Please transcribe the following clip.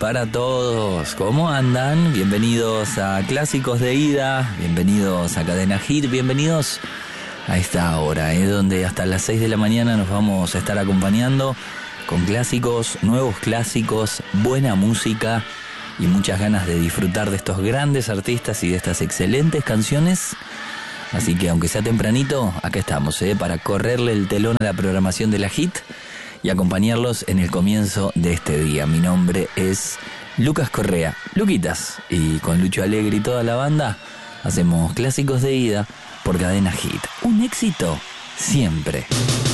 para todos. ¿Cómo andan? Bienvenidos a Clásicos de Ida, bienvenidos a Cadena Hit, bienvenidos a esta hora, donde hasta las 6 de la mañana nos vamos a estar acompañando con clásicos, nuevos clásicos, buena música y muchas ganas de disfrutar de estos grandes artistas y de estas excelentes canciones. Así que aunque sea tempranito, acá estamos, para correrle el telón a la programación de la Hit y acompañarlos en el comienzo de este día. Mi nombre es Lucas Correa, Luquitas, y con Lucho Alegre y toda la banda hacemos Clásicos de Ida por Cadena Hit. Un éxito siempre.